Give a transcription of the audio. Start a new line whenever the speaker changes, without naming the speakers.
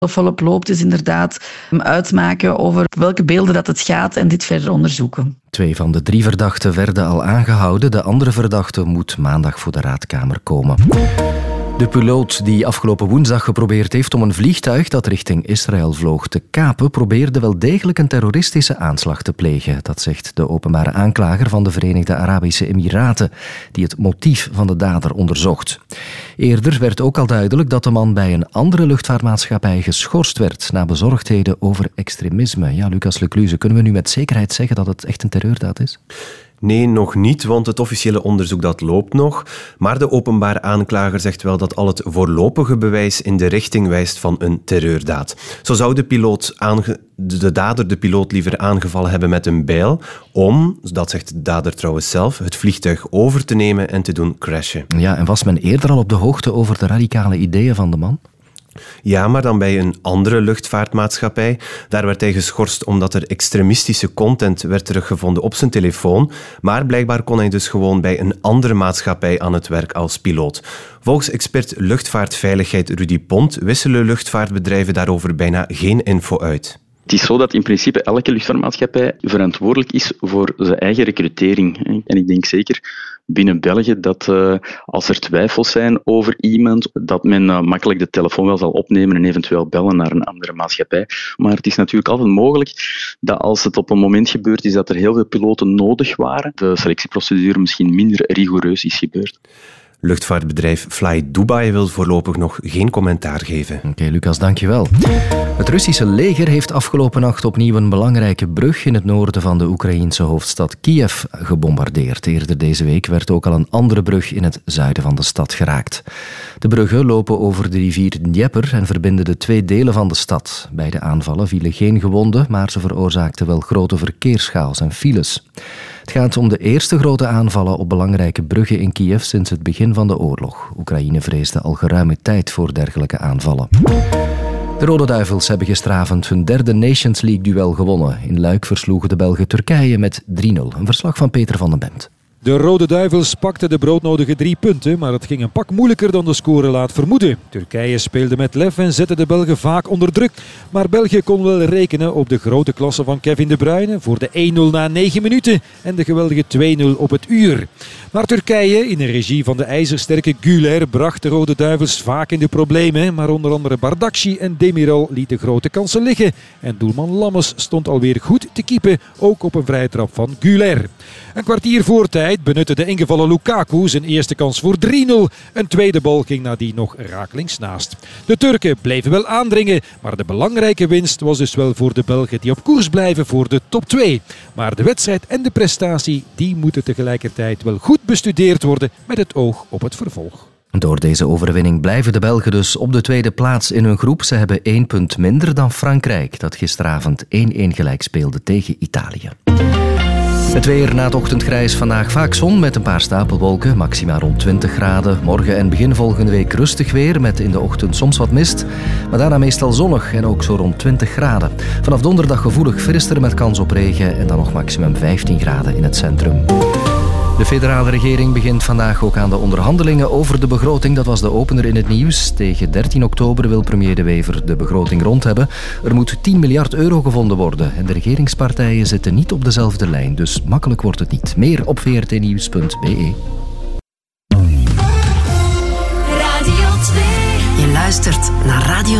volop loopt, is inderdaad uitmaken over welke beelden dat het gaat en dit verder onderzoeken.
2 van de 3 verdachten werden al aangehouden. De andere verdachte moet maandag voor de raadkamer komen. De piloot die afgelopen woensdag geprobeerd heeft om een vliegtuig dat richting Israël vloog te kapen, probeerde wel degelijk een terroristische aanslag te plegen. Dat zegt de openbare aanklager van de Verenigde Arabische Emiraten, die het motief van de dader onderzocht. Eerder werd ook al duidelijk dat de man bij een andere luchtvaartmaatschappij geschorst werd na bezorgdheden over extremisme. Ja, Lucas Lecluze, kunnen we nu met zekerheid zeggen dat het echt een terreurdaad is?
Nee, nog niet, want het officiële onderzoek dat loopt nog. Maar de openbare aanklager zegt wel dat al het voorlopige bewijs in de richting wijst van een terreurdaad. Zo zou de dader de piloot liever aangevallen hebben met een bijl om, dat zegt de dader trouwens zelf, het vliegtuig over te nemen en te doen crashen.
Ja, en was men eerder al op de hoogte over de radicale ideeën van de man?
Ja, maar dan bij een andere luchtvaartmaatschappij. Daar werd hij geschorst omdat er extremistische content werd teruggevonden op zijn telefoon. Maar blijkbaar kon hij dus gewoon bij een andere maatschappij aan het werk als piloot. Volgens expert luchtvaartveiligheid Rudy Pont wisselen luchtvaartbedrijven daarover bijna geen info uit.
Het is zo dat in principe elke luchtvaartmaatschappij verantwoordelijk is voor zijn eigen recrutering. En ik denk zeker binnen België dat als er twijfels zijn over iemand, dat men makkelijk de telefoon wel zal opnemen en eventueel bellen naar een andere maatschappij. Maar het is natuurlijk altijd mogelijk dat als het op een moment gebeurd is dat er heel veel piloten nodig waren, de selectieprocedure misschien minder rigoureus is gebeurd.
Luchtvaartbedrijf Fly Dubai wil voorlopig nog geen commentaar geven.
Oké, Lucas, dankjewel. Het Russische leger heeft afgelopen nacht opnieuw een belangrijke brug in het noorden van de Oekraïense hoofdstad Kiev gebombardeerd. Eerder deze week werd ook al een andere brug in het zuiden van de stad geraakt. De bruggen lopen over de rivier Dnieper en verbinden de 2 delen van de stad. Bij de aanvallen vielen geen gewonden, maar ze veroorzaakten wel grote verkeerschaos en files. Het gaat om de eerste grote aanvallen op belangrijke bruggen in Kiev sinds het begin van de oorlog. Oekraïne vreesde al geruime tijd voor dergelijke aanvallen. De Rode Duivels hebben gisteravond hun 3e Nations League-duel gewonnen. In Luik versloegen de Belgen Turkije met 3-0. Een verslag van Peter van den Bent.
De Rode Duivels pakten de broodnodige 3 punten, maar het ging een pak moeilijker dan de score laat vermoeden. Turkije speelde met lef en zette de Belgen vaak onder druk. Maar België kon wel rekenen op de grote klasse van Kevin De Bruyne voor de 1-0 na 9 minuten en de geweldige 2-0 op het uur. Maar Turkije, in de regie van de ijzersterke Güler, bracht de Rode Duivels vaak in de problemen. Maar onder andere Bardakci en Demiral lieten grote kansen liggen. En doelman Lammes stond alweer goed te keepen, ook op een vrije trap van Güler. Een kwartier voor tijd benutte de ingevallen Lukaku zijn eerste kans voor 3-0. Een tweede bal ging nadien nog rakelings naast. De Turken bleven wel aandringen, maar de belangrijke winst was dus wel voor de Belgen die op koers blijven voor de top 2. Maar de wedstrijd en de prestatie, die moeten tegelijkertijd wel goed bestudeerd worden met het oog op het vervolg.
Door deze overwinning blijven de Belgen dus op de 2e plaats in hun groep. Ze hebben 1 punt minder dan Frankrijk, dat gisteravond 1-1 gelijk speelde tegen Italië. Het weer na het ochtendgrijs vandaag vaak zon met een paar stapelwolken, maxima rond 20 graden. Morgen en begin volgende week rustig weer met in de ochtend soms wat mist, maar daarna meestal zonnig en ook zo rond 20 graden. Vanaf donderdag gevoelig frister met kans op regen en dan nog maximum 15 graden in het centrum. De federale regering begint vandaag ook aan de onderhandelingen over de begroting. Dat was de opener in het nieuws. Tegen 13 oktober wil premier De Wever de begroting rond hebben. Er moet 10 miljard euro gevonden worden. En de regeringspartijen zitten niet op dezelfde lijn. Dus makkelijk wordt het niet. Meer op vrtnieuws.be.
Radio 2. Je luistert naar Radio